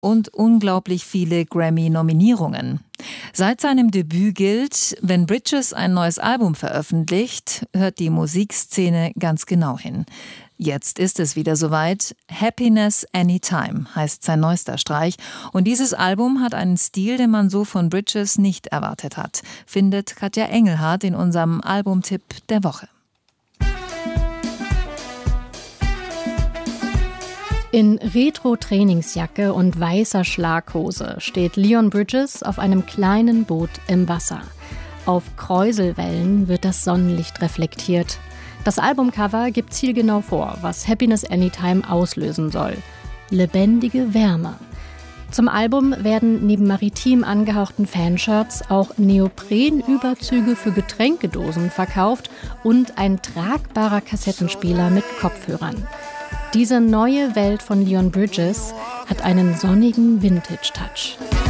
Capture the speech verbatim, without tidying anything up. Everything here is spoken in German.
und unglaublich viele Grammy-Nominierungen. Seit seinem Debüt gilt, wenn Bridges ein neues Album veröffentlicht, hört die Musikszene ganz genau hin. Jetzt ist es wieder soweit. Happiness Anytime heißt sein neuester Streich. Und dieses Album hat einen Stil, den man so von Bridges nicht erwartet hat, findet Katja Engelhardt in unserem Albumtipp der Woche. In Retro-Trainingsjacke und weißer Schlaghose steht Leon Bridges auf einem kleinen Boot im Wasser. Auf Kräuselwellen wird das Sonnenlicht reflektiert. Das Albumcover gibt zielgenau vor, was Happiness Anytime auslösen soll. Lebendige Wärme. Zum Album werden neben maritim angehauchten Fanshirts auch Neoprenüberzüge für Getränkedosen verkauft und ein tragbarer Kassettenspieler mit Kopfhörern. Diese neue Welt von Leon Bridges hat einen sonnigen Vintage-Touch.